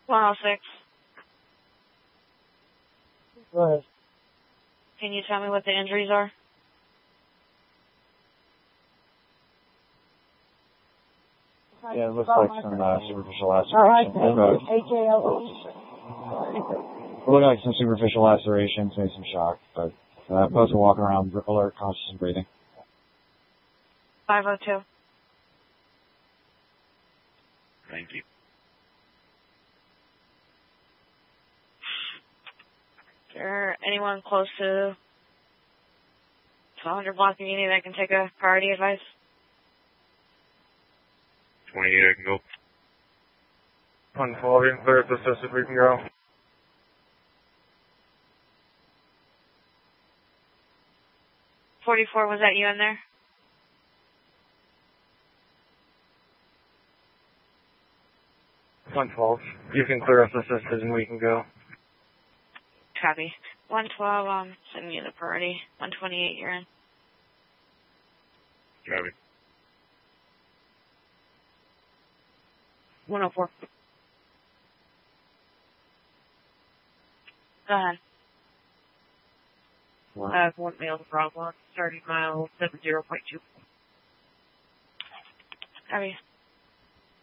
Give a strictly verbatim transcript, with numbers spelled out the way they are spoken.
one oh six. Go ahead. Can you tell me what the injuries are? Yeah, it looks like some uh, superficial laceration. All right. H A L O. It looked like some superficial lacerations, maybe some shock, but uh, both are walking around alert, conscious, and breathing. five oh two. Thank you. Is there anyone close to twelve hundred block community that can take a priority advice? twenty-eight, I can go. one twelve, you can clear up assisted, we can go. forty-four, was that you in there? one twelve, you can clear up assisted and we can go. Copy. one twelve, um, sending you the priority. one twenty-eight, you're in. Copy. one oh four. Go ahead. I have one male to Bravo, thirty miles, seven zero point two. Copy.